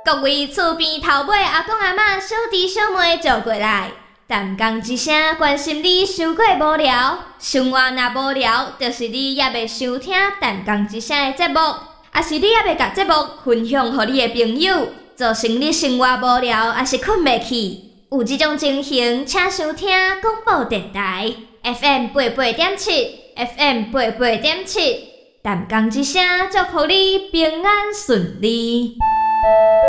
各位厝边头尾阿公阿嬷、小弟小妹坐过来，淡讲一声，关心你伤过无聊。生活若无聊，就是你也未收听淡讲一声的节目，也是你也未甲节目分享给你的朋友，造成你生活无聊，也是困袂去。有这种情形，请收听广播电台 FM 88.7 FM88.7，淡讲一声，祝福你平安顺利。